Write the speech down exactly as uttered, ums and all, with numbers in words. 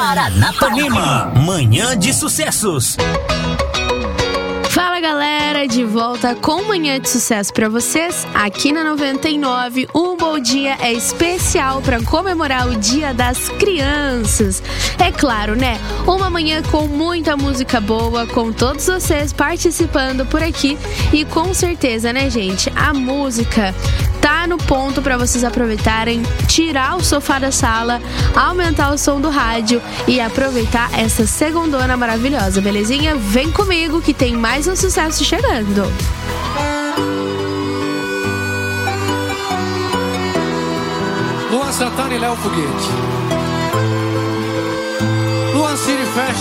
Paranapanema, Manhã de Sucessos. Fala galera, de volta com Manhã de Sucesso pra vocês, aqui na noventa e nove. Um bom dia é especial pra comemorar o Dia das Crianças. É claro, né? Uma manhã com muita música boa, com todos vocês participando por aqui. E com certeza, né, gente? A música tá no ponto pra vocês aproveitarem, tirar o sofá da sala, aumentar o som do rádio e aproveitar essa segundona maravilhosa, belezinha? Vem comigo que tem mais um sucesso chegando. Luan Santana e Léo Foguete. Luan City Fest.